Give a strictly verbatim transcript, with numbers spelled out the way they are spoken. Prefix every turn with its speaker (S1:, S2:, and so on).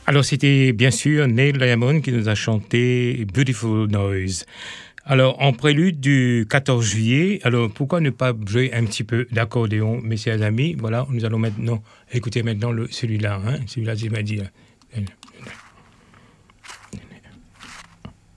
S1: Alors, c'était bien sûr Neil Diamond qui nous a chanté Beautiful Noise. Alors, en prélude du quatorze juillet, alors pourquoi ne pas jouer un petit peu d'accordéon, messieurs amis? Voilà, nous allons maintenant écouter maintenant le, celui-là, hein, celui-là, j'ai pas dit. Là.